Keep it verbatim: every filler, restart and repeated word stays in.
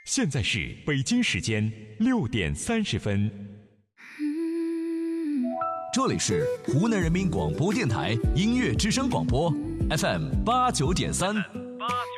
现在是北京时间六点三十分。 这里是湖南人民广播电台音乐之声广播 F M 八九点三。